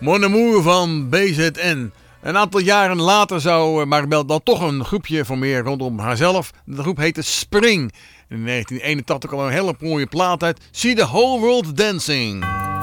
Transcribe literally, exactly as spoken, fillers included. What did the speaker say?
Mon Amour van B Z N. Een aantal jaren later zou Maribel dan toch een groepje formeren rondom haarzelf. De groep heette Spring. In negentien eenentachtig kwam er een hele mooie plaat uit. See the Whole World Dancing.